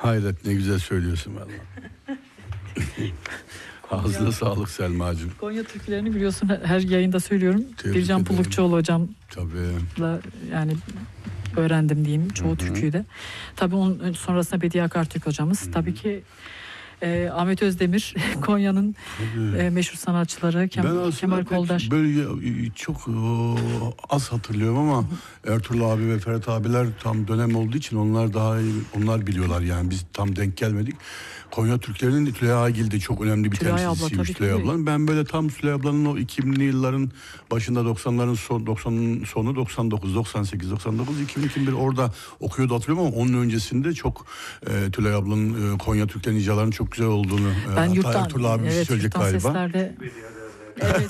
Hayret, ne güzel söylüyorsun vallahi. Ağzına sağlık Selma'cığım. Konya türkülerini biliyorsun, her yayında söylüyorum. Tebrik Bircan ederim. Pulukçuoğlu hocamla Tabii. yani öğrendim diyeyim çoğu türküyü de. Tabii onun sonrasında Bediye Akartürk hocamız. Tabii ki Ahmet Özdemir, Konya'nın meşhur sanatçıları, Kemal Koldaş. Böyle çok az hatırlıyorum ama Ertuğrul abi ve Ferhat abiler tam dönem olduğu için onlar daha iyi, onlar biliyorlar yani, biz tam denk gelmedik. Konya Türklerinin Tülay Agil de çok önemli bir temsilcisiymiş Tülay ablanın. Ben böyle tam Tülay ablanın o 2000'li yılların başında 90'ların sonu 99, 98, 99, 2001 orada okuyordu hatırlıyorum ama onun öncesinde çok Tülay ablanın Konya Türklerinin icralarının çok güzel olduğunu, Ben hatta Ertuğrul abi söyleyecek galiba. Seslerde, evet.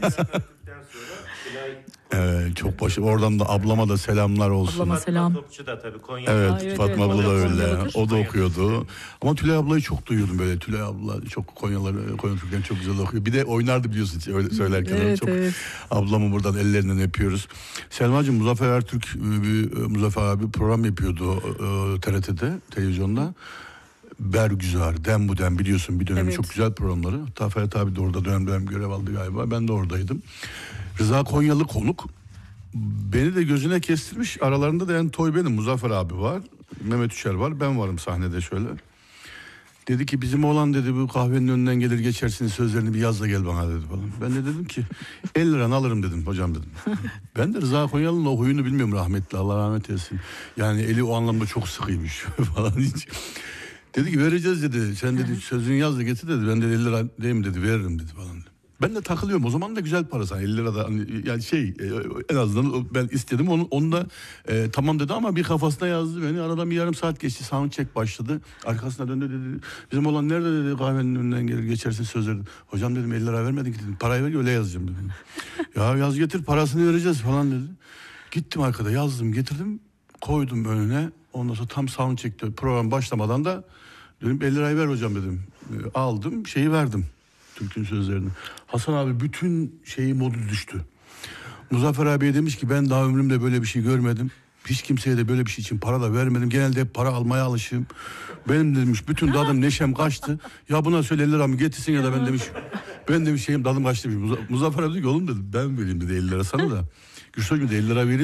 Çok başı. Oradan da ablama da selamlar olsun. Ablama selam. Topçu da tabii Konya. Evet, Fatma abla da öyle. O da Evet. okuyordu. Ama Tülay ablayı çok duyuyordum böyle. Tülay abla çok Konya Türklerini çok güzel okuyor. Bir de oynardı biliyorsun öyle söylerken. Evet, çok. evet. Ablamı buradan ellerinden öpüyoruz. Selma'cığım, Muzaffer Ertürk, Muzaffer abi program yapıyordu TRT'de, televizyonda. Bergüzar, Dem bu Dem, biliyorsun bir dönem Evet. çok güzel programları. Hatta Ferhat abi de orada dönem görev aldı galiba. Ben de oradaydım. Rıza Konyalı konuk. Beni de gözüne kestirmiş. Aralarında da en toy benim. Muzaffer abi var. Mehmet Üçer var. Ben varım sahnede şöyle. Dedi ki bizim oğlan dedi bu kahvenin önünden gelir geçersin, sözlerini bir yaz da gel bana dedi falan. Ben de dedim ki 50 liranı alırım dedim hocam dedim. Ben de Rıza Konyalı'nın o huyunu bilmiyorum, rahmetli, Allah rahmet eylesin. Yani eli o anlamda çok sıkıymış falan hiç. Dedi ki vereceğiz dedi. Sen dedi sözünü yaz da getir dedi. Ben de 50 lira değil mi dedi, veririm dedi falan. Ben de takılıyorum. O zaman da güzel para sana 50 lira da hani yani en azından ben istedim onu da tamam dedi ama bir kafasına yazdı beni. Aradan bir yarım saat geçti. Sound check başladı. Arkasına döndü dedi. Bizim olan nerede dedi, kahvenin önünden gelir geçersin sözleri. Hocam dedim 50 lira vermedin ki dedim. Parayı ver öyle yazacağım dedim. Ya yaz getir parasını vereceğiz falan dedi. Gittim arkada yazdım getirdim koydum önüne. Ondan sonra tam sound check'te program başlamadan da dedim 50 lirayı ver hocam dedim. Aldım şeyi verdim. Türk'ün sözlerini. Hasan abi bütün modu düştü. Muzaffer abiye demiş ki ben daha ömrümde böyle bir şey görmedim. Hiç kimseye de böyle bir şey için para da vermedim. Genelde hep para almaya alışığım. Benim demiş bütün dadım neşem kaçtı. Ya buna söyle 50 liramı getirsin ya da ben demiş dadım kaçtı demiş. Muzaffer abi dedi ki oğlum dedi ben vereyim dedi 50 lira sana da. Gürsoy'cum da 50 lira vereyim.